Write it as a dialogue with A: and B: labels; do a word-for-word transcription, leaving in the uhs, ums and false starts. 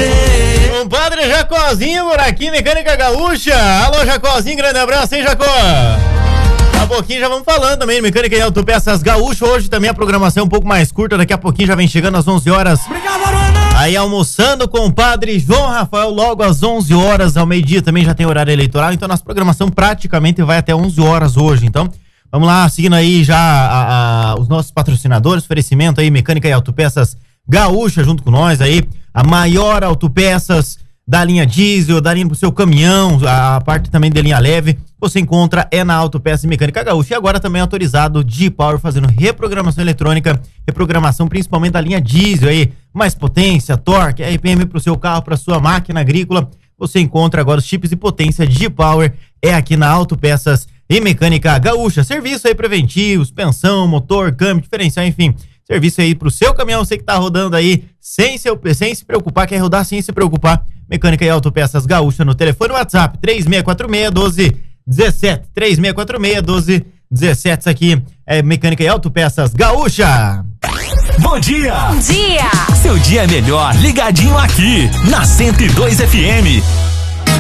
A: você.
B: Um padre Jacozinho por aqui, Mecânica Gaúcha. Alô, Jacozinho, grande abraço, hein, Jacó? Daqui a pouquinho já vamos falando também, Mecânica e Autopeças Gaúcho. Hoje também a programação é um pouco mais curta, daqui a pouquinho já vem chegando às onze horas.
A: Obrigado, Arana.
B: Aí almoçando com o padre João Rafael, logo às onze horas, ao meio-dia também já tem horário eleitoral, então nossa programação praticamente vai até onze horas hoje, então vamos lá, seguindo aí já a, a, os nossos patrocinadores, oferecimento aí, Mecânica e Autopeças Gaúcha junto com nós aí, a maior autopeças da linha diesel, da linha pro seu caminhão, a parte também da linha leve, você encontra é na Autopeças e Mecânica Gaúcha, e agora também autorizado G-Power, fazendo reprogramação eletrônica, reprogramação principalmente da linha diesel aí, mais potência, torque, R P M pro seu carro, pra sua máquina agrícola, você encontra agora os chips de potência G-Power, é aqui na Autopeças e Mecânica Gaúcha, serviço aí preventivos, pensão, motor, câmbio, diferencial, enfim, serviço aí pro seu caminhão, você que tá rodando aí, sem, seu, sem se preocupar, quer rodar sem se preocupar, Mecânica e Autopeças Gaúcha no telefone WhatsApp, três seis quatro seis, um dois um sete, três seis quatro seis, um dois um sete, isso aqui é Mecânica e Autopeças Gaúcha.
A: Bom dia!
C: Bom dia!
A: Seu dia é melhor ligadinho aqui, na cento e dois F M.